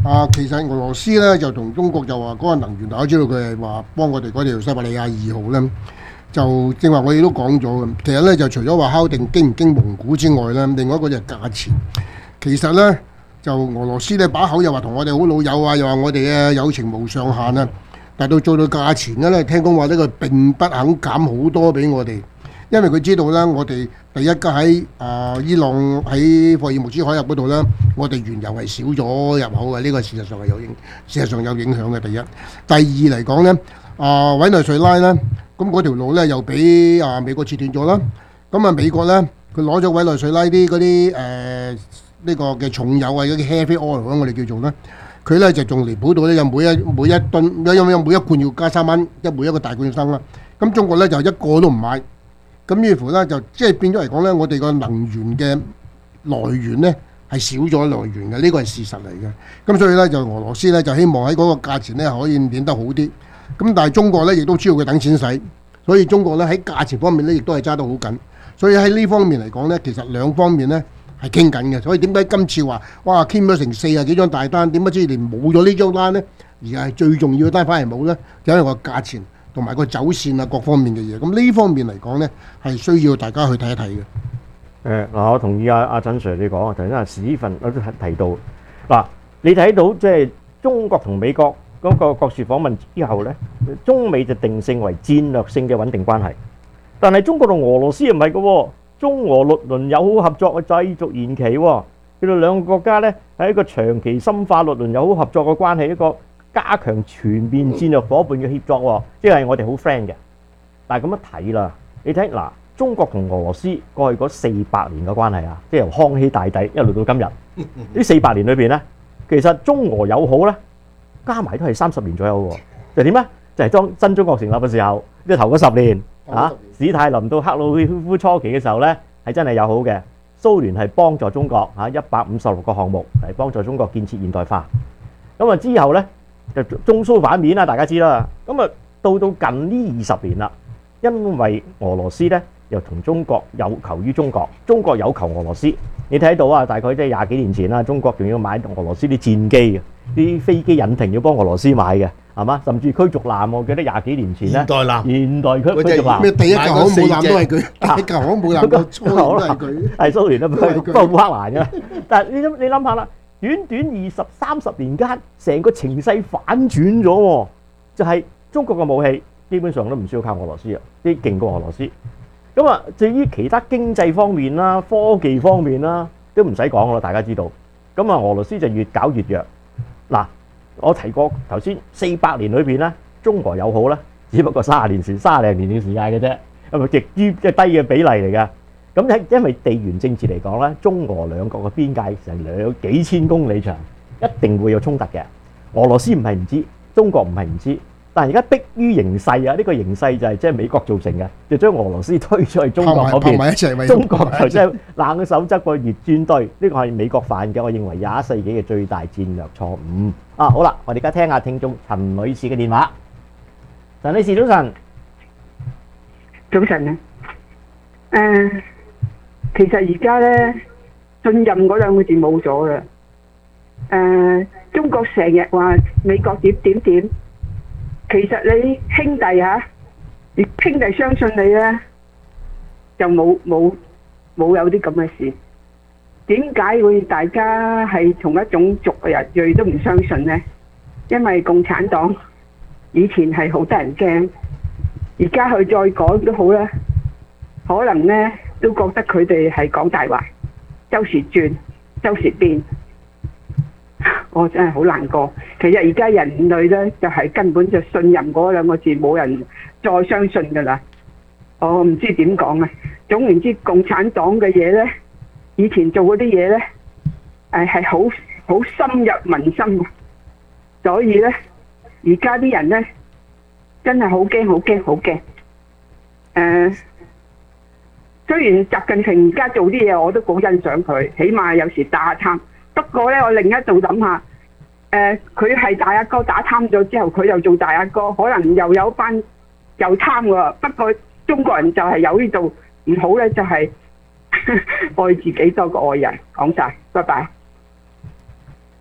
啊，其實俄羅斯咧就同中國就話嗰個能源，大家知道佢係話幫我哋嗰條西伯利亞二號咧，就正話我哋都講咗嘅。其實咧就除咗話敲定經唔經蒙古之外咧，另外一個就係價錢。其實咧就俄羅斯咧把口又話同我哋好老友啊，又話我哋嘅友情無上限啊，但到做到價錢咧，聽講話呢個並不肯減好多俾我哋。因為佢知道咧，我哋第一家喺啊伊朗喺霍爾木茲海峽嗰度咧，我哋原油係少咗入口嘅，呢個事實上係有影，事實上有影響嘅。第一，第二嚟講咧，啊委內瑞拉咧，咁嗰條路咧又俾啊美國切斷咗啦。咁啊美國咧，佢攞咗委內瑞拉啲嗰啲誒呢個嘅重油啊，嗰啲 heavy oil 我哋叫做咧，佢咧就仲離譜到咧，有每一每一噸有有每一罐要加三蚊，即係每一個大罐生啦。咁中國咧就一個都唔買。咁於乎咧，就即係變咗嚟講咧，我哋個能源嘅來源咧係少咗來源嘅，呢個係事實嚟嘅。咁所以咧，就俄羅斯咧就希望喺嗰個價錢咧可以變得好啲。咁但係中國咧亦都知道佢等錢使，所以中國咧喺價錢方面咧亦都係揸得好緊。所以喺呢方面嚟講咧，其實兩方面咧係傾緊嘅。所以點解今次話哇簽咗成四十幾張大單，點解知連冇咗呢張單咧？而係最重要嘅單反而冇咧，就因為個價錢。同埋個走線啊，各方面嘅嘢，咁呢方面嚟講呢，係需要大家去睇一睇嘅。 誒嗱，我同意阿阿陳 Sir 你講啊，頭先阿史蒂芬我都提到嗱，你睇到即係中國同美國嗰個國事訪問之後呢，中美就定性為戰略性嘅穩定關係，但係中國同俄羅斯唔係嘅喎，中俄六輪友好合作嘅繼續延期喎，佢哋兩個國家呢係一個長期深化六輪友好合作嘅關係，一個加強全面戰略伙伴嘅協作喎，即係我哋好 friend 嘅。但係咁樣睇啦，你睇嗱，中國同俄羅斯過去嗰四百年嘅關係啊，即係由康熙大帝一路到今日，呢四百年裏邊咧，其實中俄友好咧，加埋都係三十年左右喎。就點咧？就係當新中國成立嘅時候，即係頭嗰十年啊，史太林到克魯曉夫初期嘅時候咧，係真係友好嘅。蘇聯係幫助中國嚇一百五十六個項目嚟幫助中國建設現代化。咁啊之後咧，就中蘇反面啦，大家知啦。咁啊，到到近呢二十年啦，因為俄羅斯咧又同中國有求於中國，中國有求俄羅斯。你睇到啊，大概即係廿幾年前啦，中國仲要買俄羅斯啲戰機嘅，啲飛機引擎要幫俄羅斯買嘅，係嘛？甚至驅逐艦，我記得廿幾年前咧，現代艦、現代驅驅逐艦， 咩第一架航母艦都係佢，第一架航母艦個蘇聯都係佢， 係蘇聯都不過烏克蘭嘅。但係你諗你諗下啦。短短二十三十年間，成個情勢反轉咗喎，就係、是、中國嘅武器基本上都唔需要靠俄羅斯啊，啲勁過俄羅斯。咁啊，至於其他經濟方面啦、科技方面啦，都唔使講啦，大家知道。咁啊，俄羅斯就越搞越弱。嗱，我提過頭先四百年裏邊咧，中俄友好咧，只不過三十年時、三十零年嘅時間嘅啫，係咪極於即係低嘅比例嚟㗎？咁喺因為地緣政治嚟講咧，中俄兩國嘅邊界成兩幾千公里長，一定會有衝突嘅。俄羅斯唔係唔知，中國唔係唔知，但係而家迫於形勢啊，呢個形勢就係即係美國造成嘅，就將俄羅斯推咗去中國嗰邊，中國就即係冷手側個熱轉對，呢個係美國犯嘅，我認為廿一世紀嘅最大戰略錯誤。啊，好啦，我哋而家聽下聽眾陳女士嘅電話。陳女士早晨， 早晨啊，誒。其實而家咧，信任嗰兩個字冇咗啦。誒，中國成日話美國點點點，其實你兄弟嚇，你兄弟相信你咧，就冇冇冇有啲咁嘅事。點解會大家係同一種族嘅人裔都唔相信咧？因為共產黨以前係好得人驚，而家佢再講都好啦，可能咧。都覺得佢哋係講大話，周時轉，周時變，我真係好難過。其實而家人類咧就係、是、根本就信任嗰兩個字，冇人再相信噶啦。我唔知點講啊。總言之，共產黨嘅嘢咧，以前做嗰啲嘢咧，誒係好好深入民心，所以咧而家啲人咧真係好驚，好驚，好驚。誒、呃。雖然習近平而家做啲嘢我都好欣賞佢，起碼有時打貪。不過咧，我另一度諗下，誒佢係大阿哥打貪咗之後，佢又做大阿哥，可能又有班又貪喎。不過中國人就係有呢度唔好咧，就係、是、愛自己多過愛人。講晒，拜拜。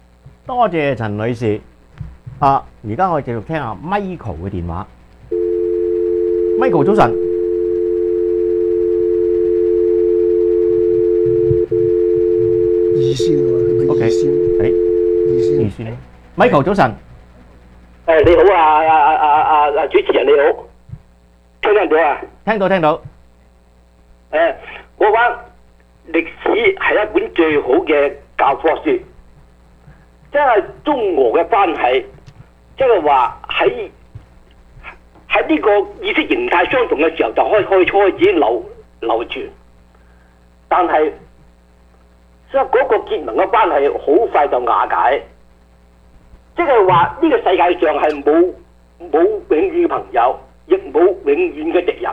多謝陳女士。啊，而家我哋繼續聽下 Michael 嘅電話。Michael 早晨。 二線喎，係咪 OK， 二線？ 誒， 二線。 二線。Michael 早晨。 誒你好啊啊啊啊啊主持人你好，聽唔聽到啊？ 聽到聽到。 誒，我話歷史係一本最好嘅教科書，即係中俄嘅關係，即係話喺喺呢個意識形態相同嘅時候就開開開始流流傳，但係即係嗰個結盟嘅關係好快就瓦解。即係話呢個世界上係冇冇永遠嘅朋友，亦冇永遠嘅敵人。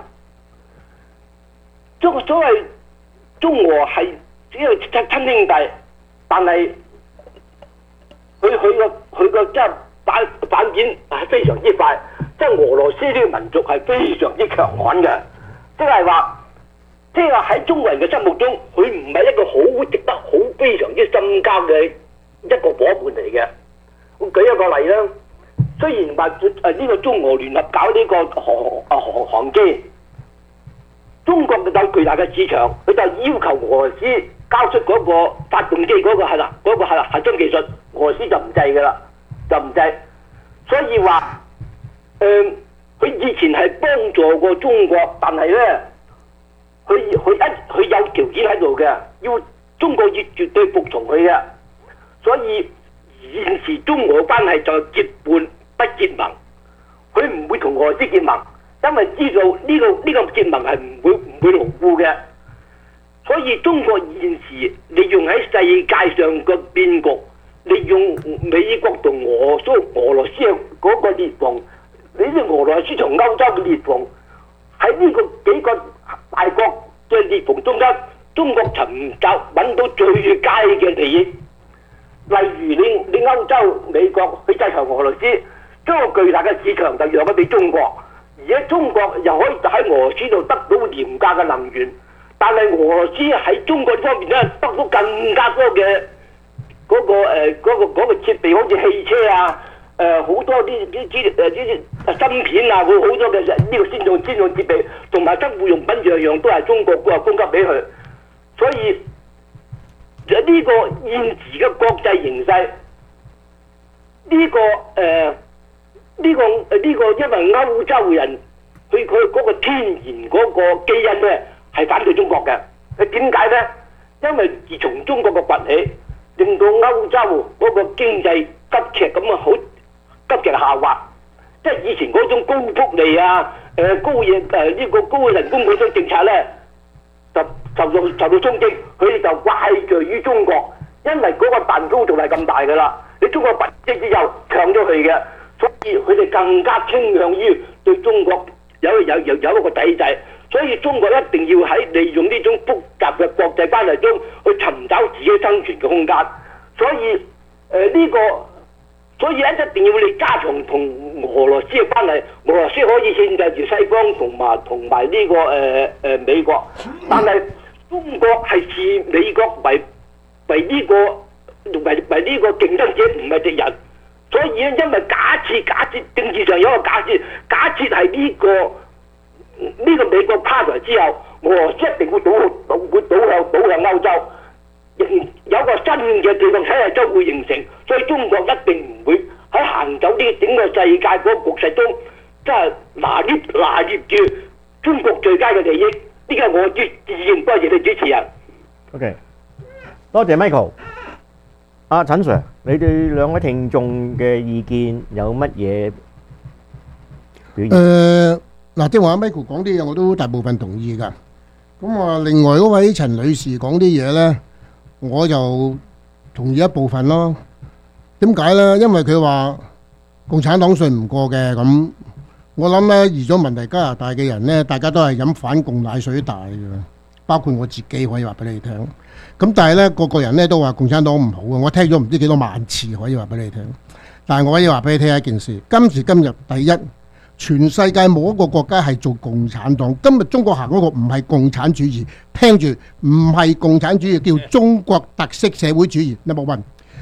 所所謂中俄係只係親親兄弟，但係佢佢個佢個即係反反面係非常之快。即係俄羅斯呢個民族係非常之強悍嘅，即係話即係話喺中國人嘅心目中，佢唔係一個好值得好非常之深交嘅一個夥伴嚟嘅。我舉一個例啦，雖然話誒呢個中俄聯合搞呢個航啊航航機，中國有巨大嘅市場，佢就要求俄羅斯交出嗰個發動機嗰個係啦，嗰個係核心技術，俄羅斯就唔制㗎啦，就唔制。所以話誒，佢以前係幫助過中國，但係咧，佢佢一佢有條件喺度嘅，要中國要絕對服從佢嘅，所以。現時中俄關係就結伴不結盟，佢唔會同俄羅斯結盟，因為知道呢、這個呢、這個結盟係唔會唔會牢固嘅。所以中國現時利用喺世界上嘅變局，利用美國同俄蘇俄羅斯嗰個裂縫，你啲俄羅斯同歐洲嘅裂縫，喺呢個幾個大國嘅裂縫中間，中國尋找揾到最佳嘅利益。例如你你歐洲美國去制裁俄羅斯，將個巨大嘅市場就讓咗俾中國，而家中國又可以喺俄羅斯度得到廉價嘅能源，但係俄羅斯喺中國呢方面咧得到更加多嘅嗰、嗰個誒嗰、呃嗰個嗰、嗰個設備，好似汽車啊誒好、呃、多啲啲啲誒啲芯片啊，好好多嘅呢個先進先進設備，同埋生活用品樣樣都係中國個供給俾佢，所以。呢個現時嘅國際形勢，呢、這個誒呢、呃這個誒呢、這個，因為歐洲人佢佢嗰個天然嗰個基因咧係反對中國嘅。佢點解咧？因為自從中國嘅崛起，令到歐洲嗰個經濟急劇咁啊好急劇下滑。即係以前嗰種高福利啊、誒、呃、高嘢誒呢個高人工嗰種政策咧。就受到受到衝擊，佢哋就怪罪於中國，因為嗰個蛋糕仲係咁大㗎啦。你中國崛起之後搶咗佢嘅，所以佢哋更加傾向於對中國有有有有一個抵制。所以中國一定要喺利用呢種複雜嘅國際關係中去尋找自己生存嘅空間。所以誒呢、呃這個，所以咧一定要你加強同俄羅斯嘅關係，俄羅斯可以牽制住西方同埋同埋呢個誒誒、呃、美國，但係中國係視美國為為呢、這個為為呢個競爭者，唔係敵人。所以咧，因為假設假設政治上有一個假設，假設係呢、這個呢、這個美國垮台之後，俄羅斯一定會倒倒會倒向倒向歐洲。有個新嘅地方體系將會形成，所以中國一定唔會喺行走呢整個世界嗰個局勢中，即係拿捏拿捏住中國最佳嘅利益。呢個係我自自認，多謝你主持人。 OK，多謝 Michael。阿陳 Sir，你對兩位聽眾嘅意見有乜嘢表現？ 誒嗱，即係話 Michael 講啲嘢，我都大部分同意㗎。咁啊，另外嗰位陳女士講啲嘢咧，我就同意一部分咯。點解咧？因為佢話共產黨信唔過嘅，咁我諗咧移咗民嚟加拿大嘅人咧，大家都係飲反共奶水大嘅，包括我自己可以話俾你聽。咁但係咧，個個人咧都話共產黨唔好嘅，我聽咗唔知幾多萬次可以話俾你聽。但係我可以話俾你聽一件事，今時今日第一，全世界冇一個國家係做共產黨。今日中國行嗰個唔係共產主義，聽住唔係共產主義，叫中國特色社會主義。number one，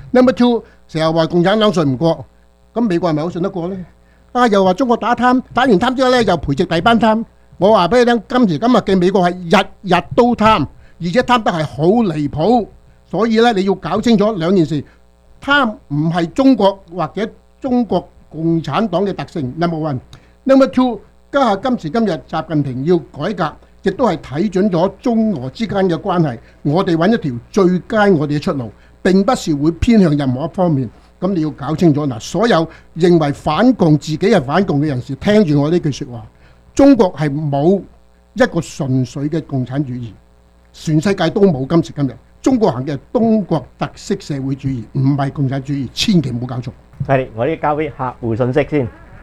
Number two， 成日話共產黨信唔過，咁美國係咪好信得過呢？啊，又話中國打貪，打完貪之後呢，又培植第班貪。我話俾你聽，今時今日嘅美國係日日都貪，而且貪得係好離譜。所以呢，你要搞清楚兩件事，貪唔係中國或者中國共產黨嘅特性。Number one，Number two， 家下今時今日習近平要改革，亦都係睇準咗中俄之間嘅關係。我哋揾一條最佳我哋嘅出路，並不是會偏向任何一方面。咁你要搞清楚嗱，所有認為反共自己係反共嘅人士，聽住我呢句説話。中國係冇一個純粹嘅共產主義，全世界都冇。今時今日，中國行嘅係中國特色社會主義，唔係共產主義，千祈唔好搞錯。 係，我哋交俾客戶信息先。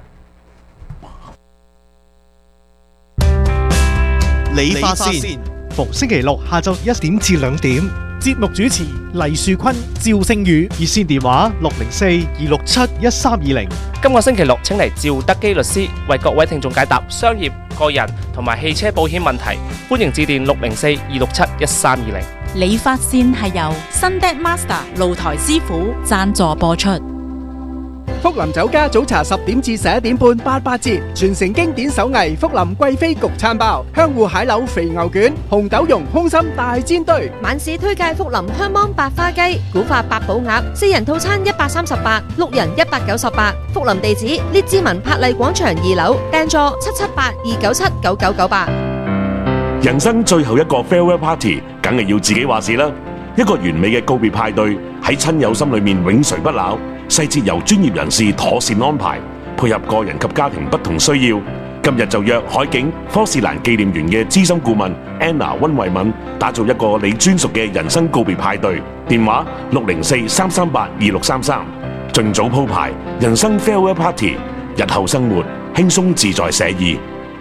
理髮先，逢星期六下晝一點至兩點。節目主持黎樹坤、趙星宇，熱線電話六零四二六七一三二零。 今個星期六請嚟趙德基律師為各位聽眾解答商業、個人同埋汽車保險問題，歡迎致電六零四二六七一三二零。 理髮線係由 Sunday Master 露台師傅贊助播出。 福林酒家早茶十點至十一點半八八折，傳承經典手藝福林貴妃焗餐包、香芋蟹柳肥牛卷、紅豆蓉空心大煎堆。 晚市推介福林香芒百花雞、古法八寶鴨，四人套餐一百三十八，六人一百九十八。福林地址：列治文柏麗廣場二樓，訂座七七八二九七九九九八。 人生最後一個 farewell party， 梗係要自己話事啦。一個完美嘅告別派對喺親友心裏面永垂不朽。細節由專業人士妥善安排，配合個人及家庭不同需要。今日就約海景科士蘭紀念園嘅資深顧問 Anna 溫慧敏，打造一個你專屬嘅人生告別派對。電話六零四三三八二六三三，盡早鋪排人生 farewell party， 日後生活輕鬆自在寫意。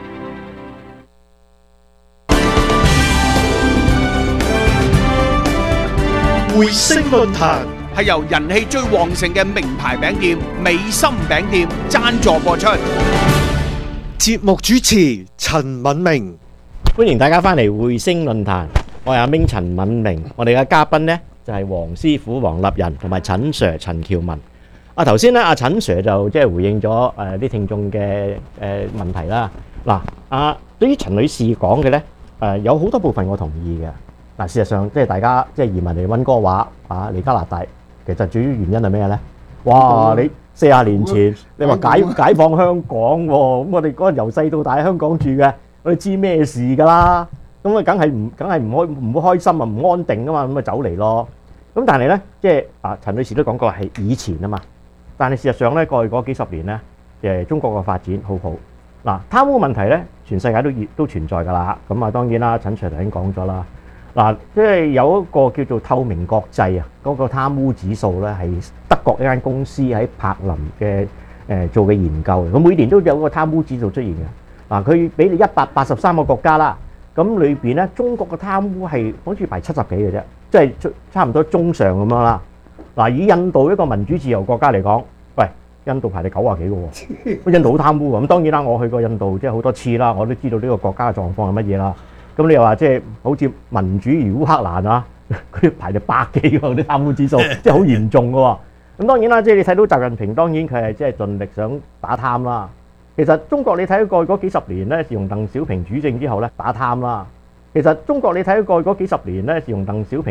匯星論壇係由人氣最旺盛嘅名牌餅店美心餅店贊助播出。 節目主持陳敏明， 歡迎大家翻嚟匯星論壇，我係阿明陳敏明，我哋嘅嘉賓呢就係黃師傅黃立仁同埋陳 Sir 陳喬文。啊頭先咧，阿陳 Sir 就即係回應咗誒啲聽眾嘅誒問題啦。嗱，啊對於陳女士講嘅咧，誒有好多部分我同意嘅。嗱，事實上即係大家即係移民嚟溫哥華啊嚟加拿大。其實主要原因係咩咧？哇！你四十年前你話解解放香港喎，咁我哋嗰陣由細到大喺香港住嘅，我哋知咩事㗎啦？咁啊，梗係唔梗係唔開唔好開心啊，唔安定㗎嘛，咁咪走嚟咯。咁但係咧，即係啊，陳女士都講過係以前啊嘛。但係事實上咧，過去嗰幾十年咧，誒中國嘅發展好好。嗱，貪污問題咧，全世界都都存在㗎啦。咁啊，當然啦，陳 Sir 已經講咗啦。嗱，即係有一個叫做透明國際啊，嗰個貪污指數咧係德國一間公司喺柏林嘅誒做嘅研究，佢每年都有個貪污指數出現嘅。嗱，佢俾你一百八十三個國家啦，咁裏邊咧中國嘅貪污係好似排七十幾嘅啫，即係差唔多中上咁樣啦。嗱，以印度一個民主自由國家嚟講，喂，印度排第九啊幾嘅喎，印度好貪污㗎。咁當然啦，我去過印度即係好多次啦，我都知道呢個國家嘅狀況係乜嘢啦。咁你又話即係好似民主如烏克蘭啊，佢排到百幾喎啲貪污指數，即係好嚴重嘅喎。咁當然啦，即係你睇到習近平，當然佢係即係盡力想打貪啦。其實中國你睇過去嗰幾十年咧，自從鄧小平主政之後咧，打貪啦。其實中國你睇過去嗰幾十年咧，自從鄧小平